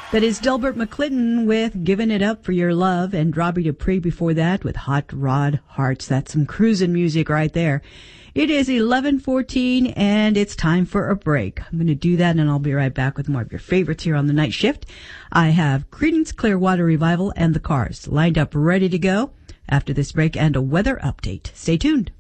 That is Delbert McClinton with Giving It Up for Your Love, and Robbie Dupree before that with Hot Rod Hearts. That's some cruising music right there. It is 11:14 and it's time for a break. I'm going to do that and I'll be right back with more of your favorites here on the night shift. I have Creedence Clearwater Revival and the Cars lined up ready to go after this break and a weather update. Stay tuned.